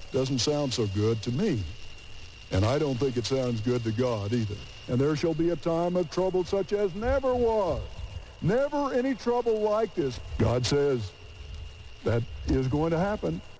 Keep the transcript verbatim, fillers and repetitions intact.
doesn't sound so good to me. And I don't think it sounds good to God either. And there shall be a time of trouble such as never was. Never any trouble like this. God says that is going to happen.